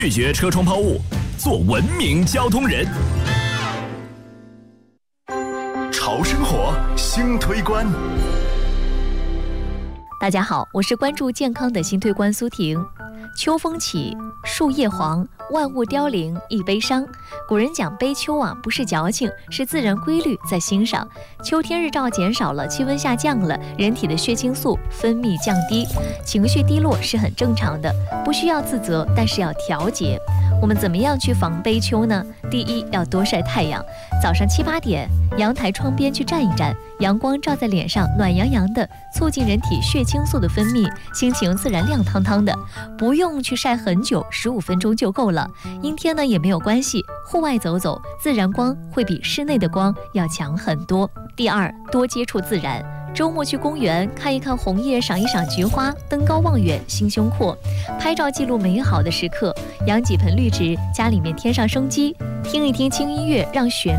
拒绝车窗抛物，做文明交通人。潮生活新推官。 大家好，我是关注健康的新推官苏婷。秋风起，树叶黄，万物凋零，亦悲伤。古人讲悲秋啊，不是矫情，是自然规律在欣赏。秋天日照减少了，气温下降了，人体的血清素分泌降低，情绪低落是很正常的，不需要自责，但是要调节。我们怎么样去防悲秋呢？第一，要多晒太阳，早上7、8点，阳台窗边去站一站，阳光照在脸上，暖洋洋的，促进人体血清素的分泌，心情自然亮堂堂的，不用去晒很久，15分钟就够了。阴天呢也没有关系，户外走走，自然光会比室内的光要强很多。第二，多接触自然。周末去公园看一看红叶，赏一赏菊花，登高望远，心胸阔，拍照记录美好的时刻，养几盆绿植，家里面添上生机，听一听轻音乐，让旋